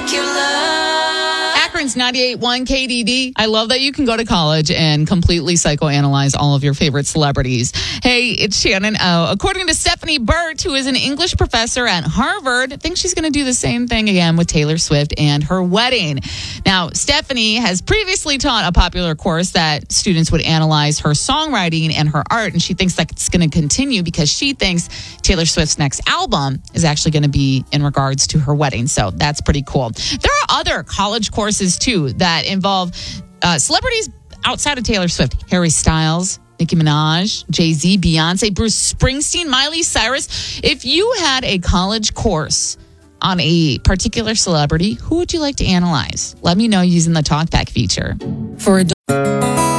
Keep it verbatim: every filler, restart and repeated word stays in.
Akron's ninety-eight point one K D D. I love that you can go to college and completely psychoanalyze all of your favorite celebrities. Hey, it's Shannon O. According to Stephanie Burt, who is an English professor at Harvard, I think she's going to do the same thing again with Taylor Swift and her wedding. Now, Stephanie has previously taught a popular course that students would analyze her songwriting and her art, and she thinks that it's going to continue because she thinks Taylor Swift's next album is actually going to be in regards to her wedding. So that's pretty cool. There are other college courses, too, that involve uh, celebrities outside of Taylor Swift. Harry Styles, Nicki Minaj, Jay-Z, Beyonce, Bruce Springsteen, Miley Cyrus. If you had a college course on a particular celebrity, who would you like to analyze? Let me know using the TalkBack feature. For a